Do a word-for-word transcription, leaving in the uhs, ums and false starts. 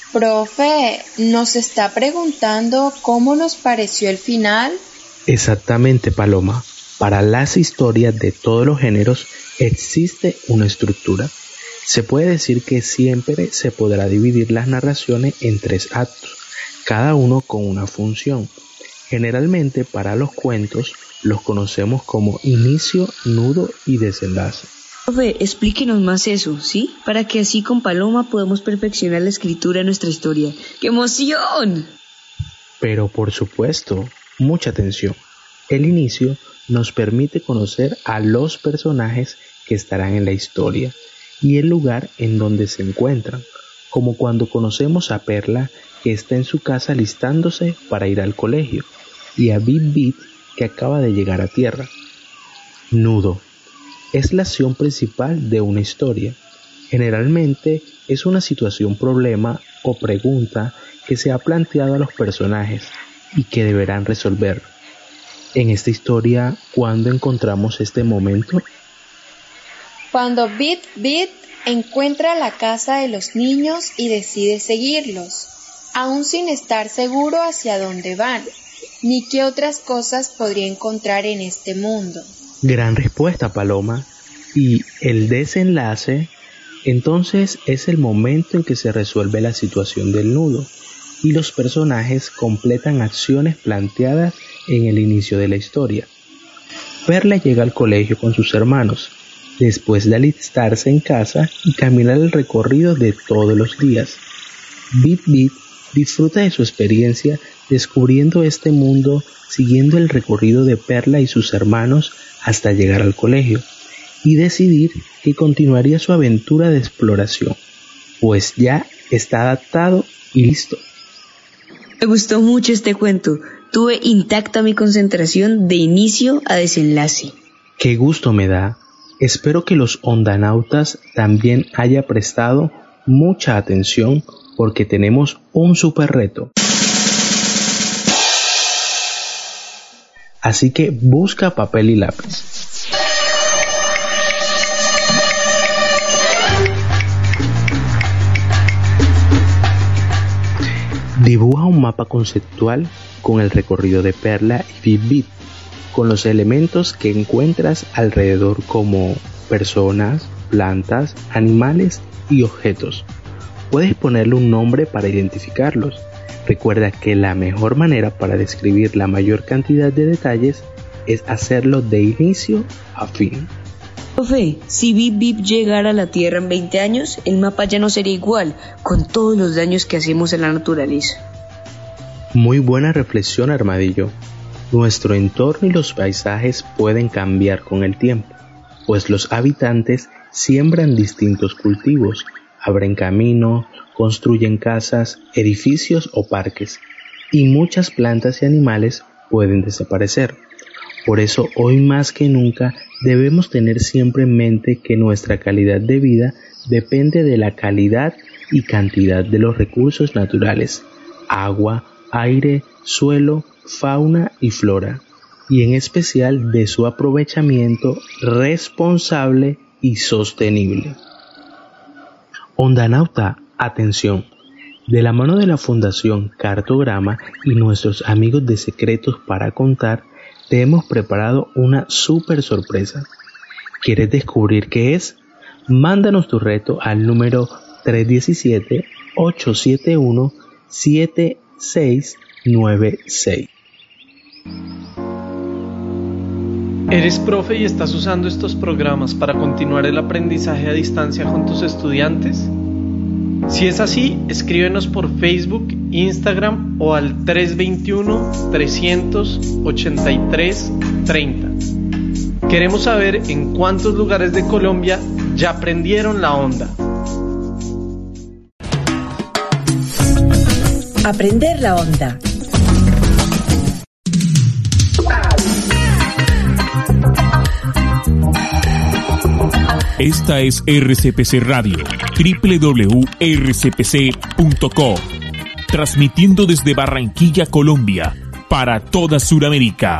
Profe, ¿nos está preguntando cómo nos pareció el final? Exactamente, Paloma. Para las historias de todos los géneros existe una estructura. Se puede decir que siempre se podrá dividir las narraciones en tres actos, cada uno con una función. Generalmente para los cuentos los conocemos como inicio, nudo y desenlace. Profe, explíquenos más eso, ¿sí? Para que así con Paloma podamos perfeccionar la escritura de nuestra historia. ¡Qué emoción! Pero por supuesto, mucha atención. El inicio nos permite conocer a los personajes que estarán en la historia y el lugar en donde se encuentran, como cuando conocemos a Perla, que está en su casa alistándose para ir al colegio, y a Bip Bip, que acaba de llegar a tierra. Nudo es la acción principal de una historia. Generalmente es una situación, problema o pregunta que se ha planteado a los personajes y que deberán resolver. En esta historia, ¿cuándo encontramos este momento? Cuando Bip Bip encuentra la casa de los niños y decide seguirlos, aún sin estar seguro hacia dónde van, ni qué otras cosas podría encontrar en este mundo. Gran respuesta, Paloma. Y el desenlace, entonces, es el momento en que se resuelve la situación del nudo y los personajes completan acciones planteadas en el inicio de la historia. Perla llega al colegio con sus hermanos, después de alistarse en casa y caminar el recorrido de todos los días. Bip Bip disfruta de su experiencia descubriendo este mundo, siguiendo el recorrido de Perla y sus hermanos hasta llegar al colegio y decidir que continuaría su aventura de exploración, pues ya está adaptado y listo. Me gustó mucho este cuento. Tuve intacta mi concentración de inicio a desenlace. Qué gusto me da. Espero que los ondanautas también haya prestado mucha atención porque tenemos un super reto. Así que busca papel y lápiz. Dibuja un mapa conceptual con el recorrido de Perla y Bip Bip, con los elementos que encuentras alrededor como personas, plantas, animales y objetos. Puedes ponerle un nombre para identificarlos. Recuerda que la mejor manera para describir la mayor cantidad de detalles es hacerlo de inicio a fin. Profe, si Bip Bip llegara a la Tierra en veinte años, el mapa ya no sería igual, con todos los daños que hacemos en la naturaleza. Muy buena reflexión, Armadillo. Nuestro entorno y los paisajes pueden cambiar con el tiempo, pues los habitantes siembran distintos cultivos, abren caminos, construyen casas, edificios o parques, y muchas plantas y animales pueden desaparecer. Por eso, hoy más que nunca, debemos tener siempre en mente que nuestra calidad de vida depende de la calidad y cantidad de los recursos naturales, agua, aire, suelo, fauna y flora, y en especial de su aprovechamiento responsable y sostenible. Ondanauta, atención. De la mano de la Fundación Cartograma y nuestros amigos de Secretos para Contar, te hemos preparado una súper sorpresa. ¿Quieres descubrir qué es? Mándanos tu reto al número tres uno siete, ocho siete uno, siete seis nueve seis. ¿Eres profe y estás usando estos programas para continuar el aprendizaje a distancia con tus estudiantes? Si es así, escríbenos por Facebook, Instagram o al tres dos uno, tres ocho tres, tres cero. Queremos saber en cuántos lugares de Colombia ya aprendieron la onda. Aprender la onda. Esta es R C P C Radio, doble u doble u doble u punto r c p c punto co, transmitiendo desde Barranquilla, Colombia, para toda Sudamérica.